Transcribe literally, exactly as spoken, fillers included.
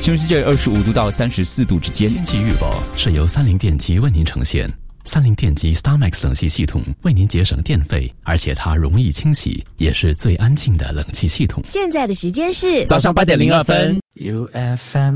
新闻世界二十五度到三十四度之间。 天气预报是由三菱电机为您呈现。三菱电机 StarMax 冷气系统为您节省电费，而且它容易清洗，也是最安静的冷气系统。 现在的时间是早上八点零二分。 U F M